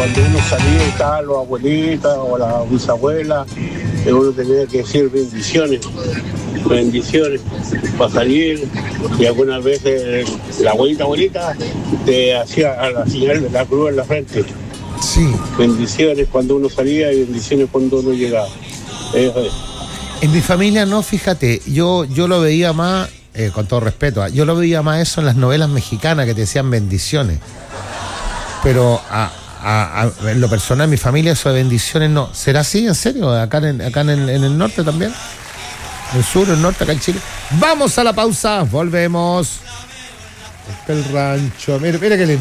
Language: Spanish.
cuando uno salía y estaban los abuelitas o la bisabuela, uno tenía que decir bendiciones para salir, y algunas veces la abuelita te hacía a la señal de la cruz en la frente. Sí. Bendiciones cuando uno salía y bendiciones cuando uno llegaba. Eso es. En mi familia no, fíjate, yo lo veía más, con todo respeto, yo lo veía más eso en las novelas mexicanas que te decían bendiciones. Pero en lo personal, en mi familia, eso de bendiciones no. ¿Será así, en serio? ¿Acá en el norte también? ¿El sur, el norte, acá en Chile? Vamos a la pausa, volvemos. El rancho, mire qué lindo.